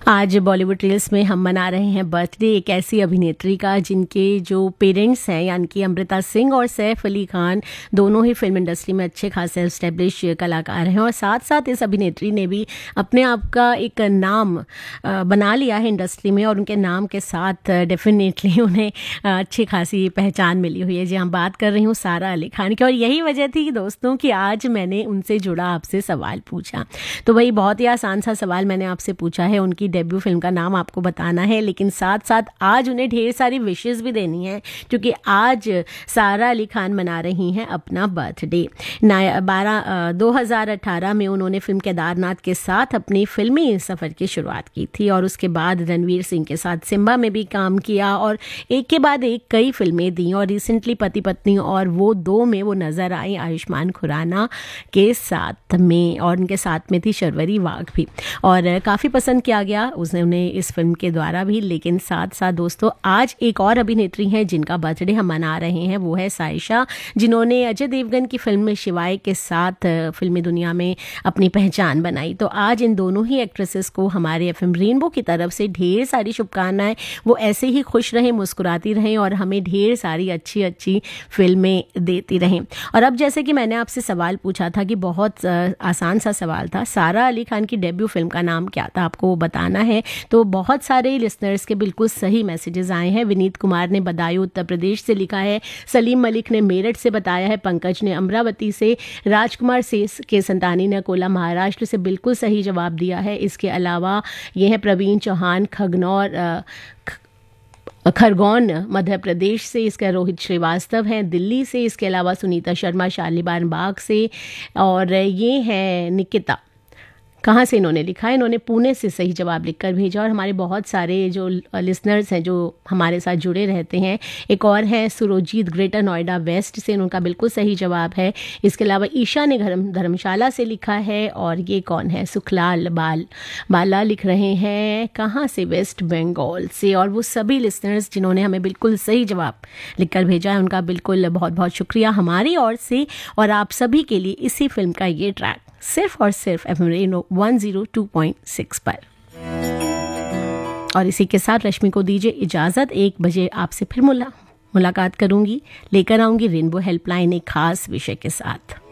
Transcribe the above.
आज बॉलीवुड रील्स में हम मना रहे हैं बर्थडे एक ऐसी अभिनेत्री का जिनके जो पेरेंट्स हैं यानी कि अमृता सिंह और सैफ अली खान दोनों ही फिल्म इंडस्ट्री में अच्छे खासे एस्टेब्लिश कलाकार हैं और साथ साथ इस अभिनेत्री ने भी अपने आप का एक नाम बना लिया है इंडस्ट्री में और उनके नाम के साथ डेफिनेटली उन्हें अच्छी खासी पहचान मिली हुई है। जी हम बात कर रही हूँ सारा अली खान की और यही वजह थी दोस्तों कि आज मैंने उनसे जुड़ा आपसे सवाल पूछा। तो वही बहुत ही आसान सा सवाल मैंने आपसे पूछा है, उनकी डेब्यू फिल्म का नाम आपको बताना है, लेकिन साथ साथ आज उन्हें ढेर सारी विशेस भी देनी है क्योंकि आज सारा अली खान मना रही हैं अपना बर्थडे। 2018 में उन्होंने फिल्म केदारनाथ के साथ अपनी फिल्मी सफ़र की शुरुआत की थी और उसके बाद रणवीर सिंह के साथ सिम्बा में भी काम किया और एक के बाद एक कई फिल्में दी और रिसेंटली पति पत्नी और वो 2 में वो नज़र आई आयुष्मान खुराना के साथ में और उनके साथ में थी शर्वरी वाघ भी और काफ़ी पसंद किया गया उसने उन्हें इस फिल्म के द्वारा भी। लेकिन साथ साथ दोस्तों आज एक और अभिनेत्री हैं जिनका बर्थडे हम मना रहे हैं, वो है साइशा, जिन्होंने अजय देवगन की फिल्म शिवाय के साथ फिल्मी दुनिया में अपनी पहचान बनाई। तो आज इन दोनों ही एक्ट्रेसेस को हमारे एफएम रेनबो की तरफ से ढेर सारी शुभकामनाएं। वो ऐसे ही खुश रहें, मुस्कुराती रहें और हमें ढेर सारी अच्छी अच्छी फिल्में देती रहें। और अब जैसे कि मैंने आपसे सवाल पूछा था कि बहुत आसान सा सवाल था, सारा अली खान की डेब्यू फिल्म का नाम क्या था आपको बताना है। तो बहुत सारे लिसनर्स के बिल्कुल सही मैसेजेस आए हैं। विनीत कुमार ने बदायूं उत्तर प्रदेश से लिखा है, सलीम मलिक ने मेरठ से बताया है, पंकज ने अमरावती से, राजकुमार से के संतानी ने अकोला महाराष्ट्र से बिल्कुल सही जवाब दिया है। इसके अलावा ये है प्रवीण चौहान खरगोन मध्य प्रदेश से, इसका रोहित श्रीवास्तव हैं दिल्ली से, इसके अलावा सुनीता शर्मा शालीमार बाग से और ये है निकिता, कहाँ से इन्होंने लिखा है, इन्होंने पुणे से सही जवाब लिखकर भेजा। और हमारे बहुत सारे जो लिसनर्स हैं जो हमारे साथ जुड़े रहते हैं, एक और है सुरोजीत ग्रेटर नोएडा वेस्ट से, उनका बिल्कुल सही जवाब है। इसके अलावा ईशा ने धर्मशाला से लिखा है और ये कौन है, सुखलाल बाला लिख रहे हैं कहाँ से, वेस्ट बंगाल से। और वो सभी लिसनर्स जिन्होंने हमें बिल्कुल सही जवाब लिखकर भेजा है उनका बिल्कुल बहुत बहुत शुक्रिया हमारी ओर से। और आप सभी के लिए इसी फिल्म का ये ट्रैक सिर्फ और सिर्फ एफएम रेनबो 102.6 पर। और इसी के साथ रश्मि को दीजिए इजाज़त। 1 बजे आपसे फिर मुलाकात करूंगी, लेकर आऊंगी रेनबो हेल्पलाइन एक खास विषय के साथ।